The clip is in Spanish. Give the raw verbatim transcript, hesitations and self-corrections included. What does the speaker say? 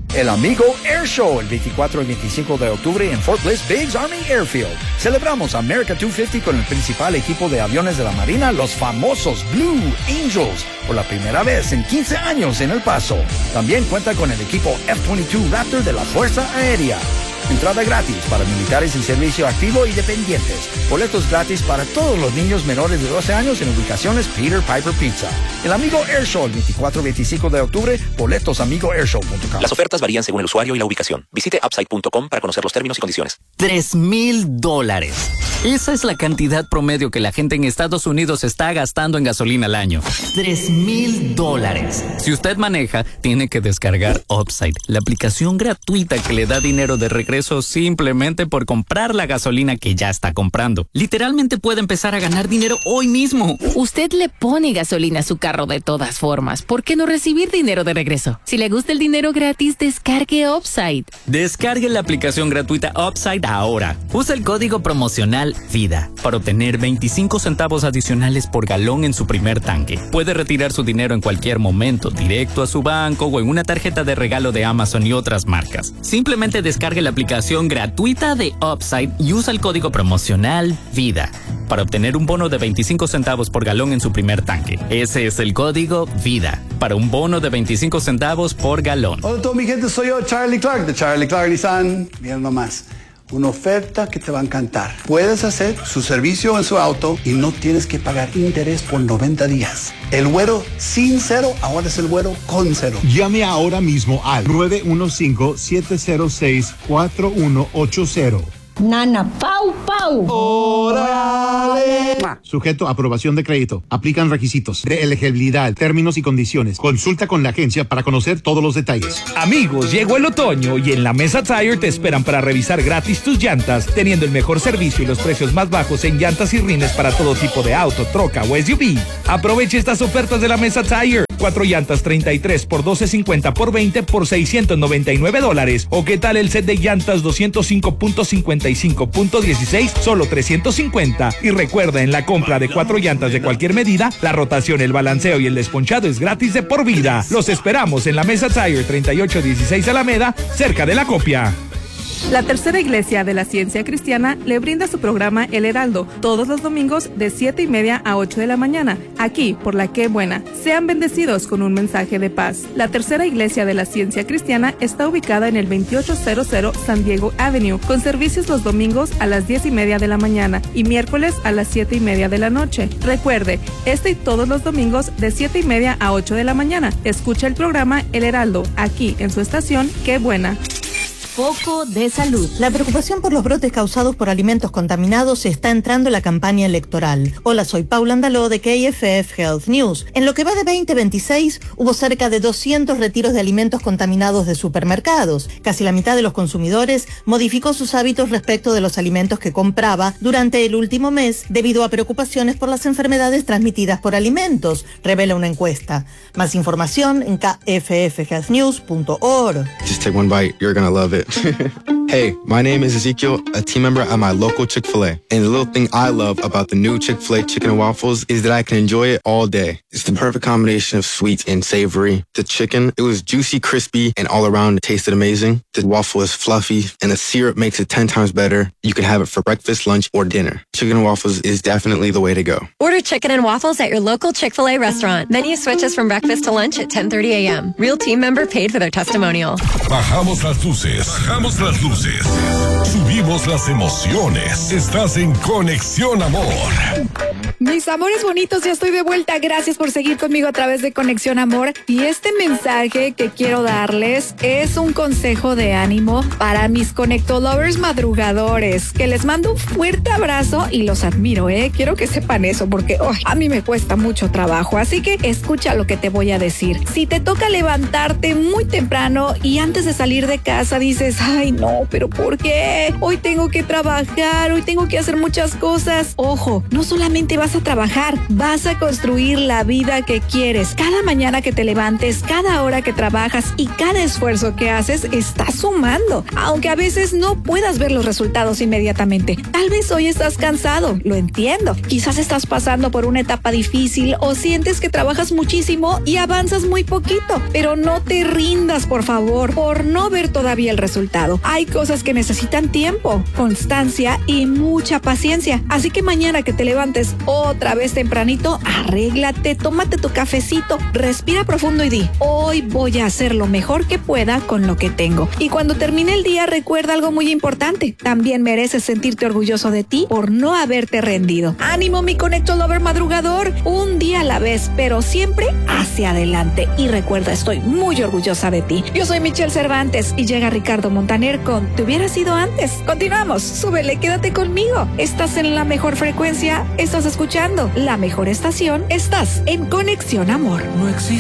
El Amigo Air Show, el veinticuatro y veinticinco de octubre en Fort Bliss Biggs Army Airfield. Celebramos America doscientos cincuenta con el principal equipo de aviones de la Marina, los famosos Blue Angels, por la primera vez en quince años en El Paso. También cuenta con el equipo F veintidós Raptor de la Fuerza Aérea. Entrada gratis para militares en servicio activo y dependientes. Boletos gratis para todos los niños menores de doce años en ubicaciones Peter Piper Pizza. El Amigo Air Show, el veinticuatro y veinticinco de octubre, boletos amigo air show punto com. Las ofertas varían según el usuario y la ubicación. Visite upside punto com para conocer los términos y condiciones. Tres mil dólares. Esa es la cantidad promedio que la gente en Estados Unidos está gastando en gasolina al año. Tres mil dólares. Si usted maneja, tiene que descargar Upside, la aplicación gratuita que le da dinero de regreso simplemente por comprar la gasolina que ya está comprando. Literalmente puede empezar a ganar dinero hoy mismo. Usted le pone gasolina a su carro de todas formas. ¿Por qué no recibir dinero de regreso? Si le gusta el dinero gratis, descargue Upside. Descargue la aplicación gratuita Upside ahora. Usa el código promocional VIDA para obtener veinticinco centavos adicionales por galón en su primer tanque. Puede retirar su dinero en cualquier momento, directo a su banco o en una tarjeta de regalo de Amazon y otras marcas. Simplemente descargue la aplicación gratuita de Upside y usa el código promocional VIDA para obtener un bono de veinticinco centavos por galón en su primer tanque. Ese es el código VIDA para un bono de veinticinco centavos por galón. Hola, todo mi gente, soy yo, Charlie Clark, de Charlie Clark Nissan. Miren nomás. Una oferta que te va a encantar. Puedes hacer su servicio en su auto y no tienes que pagar interés por noventa días. El güero sin cero, ahora es el güero con cero. Llame ahora mismo al nueve uno cinco, siete cero seis, cuatro uno ocho cero. Nana, pau, pau. ¡Órale! Sujeto a aprobación de crédito. Aplican requisitos de elegibilidad, términos y condiciones. Consulta con la agencia para conocer todos los detalles. Amigos, llegó el otoño y en la Mesa Tire te esperan para revisar gratis tus llantas, teniendo el mejor servicio y los precios más bajos en llantas y rines para todo tipo de auto, troca o S U V. Aproveche estas ofertas de la Mesa Tire. Cuatro llantas treinta y tres por doce cincuenta por veinte por seiscientos noventa y nueve dólares. ¿O qué tal el set de llantas doscientos cinco punto cincuenta y cinco punto dieciséis? Solo trescientos cincuenta. Y recuerda, en la compra de cuatro llantas de cualquier medida, la rotación, el balanceo y el desponchado es gratis de por vida. Los esperamos en la Mesa Tire, treinta y ocho dieciséis Alameda, cerca de La Copia. La Tercera Iglesia de la Ciencia Cristiana le brinda su programa El Heraldo, todos los domingos de siete y media a ocho de la mañana, aquí por La Qué Buena. Sean bendecidos con un mensaje de paz. La Tercera Iglesia de la Ciencia Cristiana está ubicada en el veintiocho cero cero San Diego Avenue, con servicios los domingos a las diez y media de la mañana y miércoles a las siete y media de la noche. Recuerde, este y todos los domingos de siete y media a ocho de la mañana. Escucha el programa El Heraldo, aquí en su estación Qué Buena. Foco de salud. La preocupación por los brotes causados por alimentos contaminados está entrando en la campaña electoral. Hola, soy Paula Andaló de K F F Health News. En lo que va de veinte veintiséis, hubo cerca de doscientos retiros de alimentos contaminados de supermercados. Casi la mitad de los consumidores modificó sus hábitos respecto de los alimentos que compraba durante el último mes debido a preocupaciones por las enfermedades transmitidas por alimentos, revela una encuesta. Más información en k f f health news punto org. Just take one bite, you're gonna love it. Hey, my name is Ezekiel, a team member at my local Chick-fil-A. And the little thing I love about the new Chick-fil-A chicken and waffles is that I can enjoy it all day. It's the perfect combination of sweet and savory. The chicken, it was juicy, crispy, and all around it tasted amazing. The waffle is fluffy, and the syrup makes it ten times better. You can have it for breakfast, lunch, or dinner. Chicken and waffles is definitely the way to go. Order chicken and waffles at your local Chick-fil-A restaurant. Menu switches from breakfast to lunch at ten thirty a.m. Real team member paid for their testimonial. Bajamos las luces. Bajamos las luces. Subimos las emociones. Estás en Conexión Amor. Mis amores bonitos, ya estoy de vuelta. Gracias por seguir conmigo a través de Conexión Amor. Y este mensaje que quiero darles es un consejo de ánimo para mis Conectolovers madrugadores, que les mando un fuerte abrazo y los admiro, ¿eh? Quiero que sepan eso porque oh, a mí me cuesta mucho trabajo. Así que escucha lo que te voy a decir. Si te toca levantarte muy temprano y antes de salir de casa dices, ay no, ¿pero por qué? Hoy tengo que trabajar, hoy tengo que hacer muchas cosas. Ojo, no solamente vas a trabajar, vas a construir la vida que quieres. Cada mañana que te levantes, cada hora que trabajas y cada esfuerzo que haces está sumando. Aunque a veces no puedas ver los resultados inmediatamente. Tal vez hoy estás cansado, lo entiendo. Quizás estás pasando por una etapa difícil o sientes que trabajas muchísimo y avanzas muy poquito. Pero no te rindas, por favor, por no ver todavía el resultado. Hay cosas que necesitan tiempo, constancia y mucha paciencia. Así que mañana que te levantes otra vez tempranito, arréglate, tómate tu cafecito, respira profundo y di, hoy voy a hacer lo mejor que pueda con lo que tengo. Y cuando termine el día, recuerda algo muy importante. También mereces sentirte orgulloso de ti por no haberte rendido. ¡Ánimo, mi Conecto Lover madrugador! Un día a la vez, pero siempre hacia adelante. Y recuerda, estoy muy orgullosa de ti. Yo soy Michelle Cervantes y llega Ricardo Montaner con Te hubiera sido antes. Continuamos, súbele, quédate conmigo. Estás en la mejor frecuencia, estás escuchando la mejor estación, estás en Conexión Amor. No existe